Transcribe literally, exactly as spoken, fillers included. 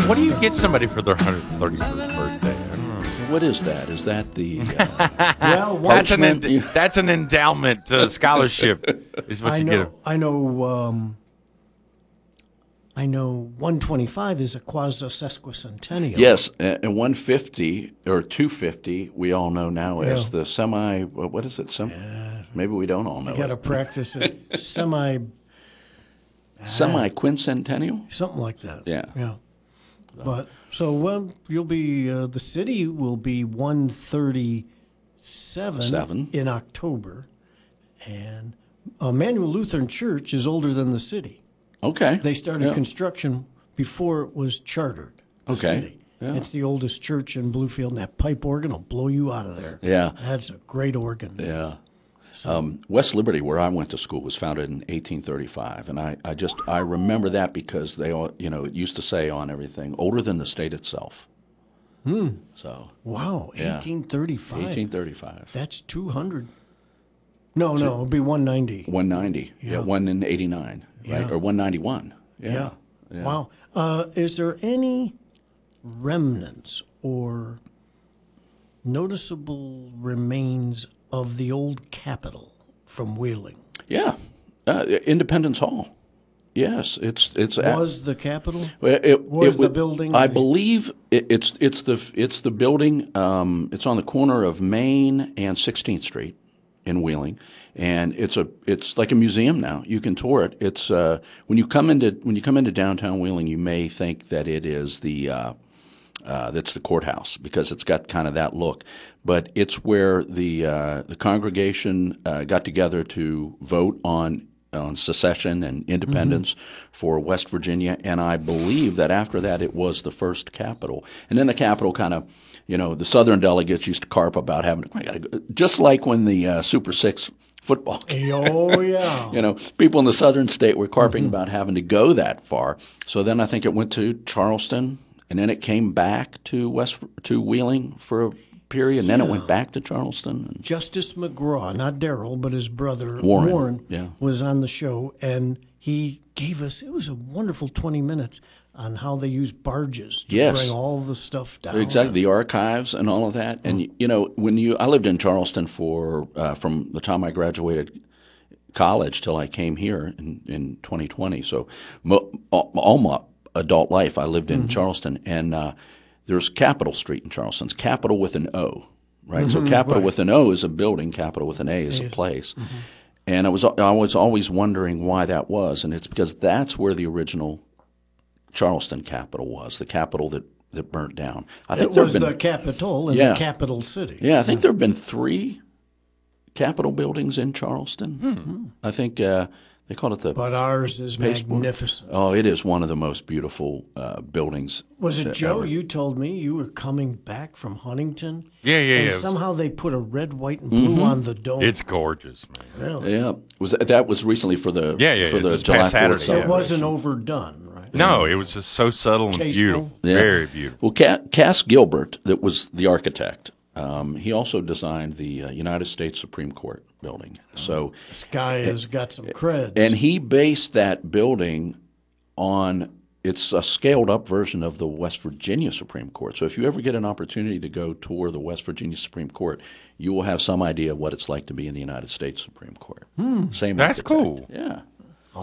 what do you get somebody for their one hundred thirty-first birthday? I don't know. What is that? Is that the uh, Well, That's an Parchment, en- you- that's an endowment uh, scholarship. Is what I you know. get. I know. Um, I know. One twenty-five is a quasi sesquicentennial. yes, and and one fifty or two fifty we all know now as Yeah. the semi. What is it? Some maybe we don't all know You got to it. practice it. Semi, Semi quincentennial. something like that. Yeah. Yeah. But so well, you'll be uh, the city will be one thirty-seven Seven. in October, and Emmanuel Lutheran Church is older than the city. Okay. They started Yeah. construction before it was chartered. The Okay. City. Yeah. It's the oldest church in Bluefield, and that pipe organ will blow you out of there. Yeah. That's a great organ. Yeah. Um, West Liberty, where I went to school, was founded in eighteen thirty-five, and I, I just I remember that because they all you know it used to say on everything older than the state itself. Hmm. So Wow, Yeah. eighteen thirty-five. eighteen thirty-five, That's two hundred. No, no, it'll be one ninety. one ninety, yeah, Yeah. one in eighty-nine, right, Yeah. or one ninety-one. Yeah. Yeah. Wow. Uh, is there any remnants or noticeable remains of the old Capitol from Wheeling? Yeah. Uh, Independence Hall. Yes, it's it's at- Was the Capitol? Well, it, Was it the would- building- I believe it, it's it's the it's the building. Um, it's on the corner of Main and sixteenth Street in Wheeling, and it's a it's like a museum now. You can tour it. It's uh, when you come into when you come into downtown Wheeling, you may think that it is the uh, uh, that's the courthouse because it's got kind of that look, but it's where the uh, the congregation uh, got together to vote on on secession and independence for West Virginia, and I believe that after that it was the first capital. And then the capital kind of, you know, the Southern delegates used to carp about having I gotta go, just like when the uh, Super Six football game. Oh, yeah. You know, people in the southern state were carping about having to go that far. So then I think it went to Charleston, and then it came back to West to Wheeling for a period, and then it went back to Charleston. And Justice McGraw, not Darrell, but his brother Warren, yeah. was on the show, and he gave us, it was a wonderful twenty minutes on how they use barges to Yes. bring all the stuff down. Exactly, the archives and all of that. And you know, when you, I lived in Charleston for uh, from the time I graduated college till I came here in, in twenty twenty. So mo- all, all my adult life, I lived in Charleston, and uh, there's Capitol Street in Charleston. It's Capitol with an O, right? So Capitol right. with an O is a building. Capitol with an A is a place. And I was I was always wondering why that was, and it's because that's where the original Charleston Capitol was, the Capitol that, that burnt down. I think It there was have been the capital and Yeah. the capital city. yeah, I think there have been three Capitol buildings in Charleston. I think uh, they call it the. But ours is Pasteboard. magnificent. Oh, it is one of the most beautiful uh, buildings. Was it uh, Joe? ever. You told me you were coming back from Huntington. Yeah, yeah, and yeah. somehow they put a red, white, and blue on the dome. It's gorgeous, man. really. Yeah, was that, that was recently for the Yeah, yeah, for yeah, the this July past fourth Saturday, yeah. It wasn't overdone, right? No, it was just so subtle and Tasteful. beautiful. Yeah. Very beautiful. Well, Ca- Cass Gilbert, that was the architect. Um, he also designed the uh, United States Supreme Court building. So, This guy has got some creds. and he based that building on it's a scaled up version of the West Virginia Supreme Court. So, if you ever get an opportunity to go tour the West Virginia Supreme Court, you will have some idea of what it's like to be in the United States Supreme Court. Same. That's architect. cool. Yeah.